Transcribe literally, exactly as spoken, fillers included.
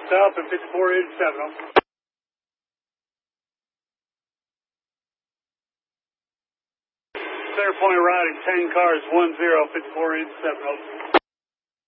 South and fifty-four eighty-seven. Center point riding, ten cars, one zero, fifty-four eighty-seven.